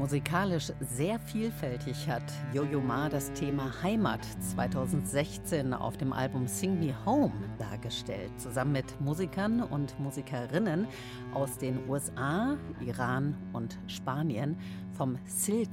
Musikalisch sehr vielfältig hat Yo-Yo Ma das Thema Heimat 2016 auf dem Album Sing Me Home dargestellt, zusammen mit Musikern und Musikerinnen aus den USA, Iran und Spanien vom Silk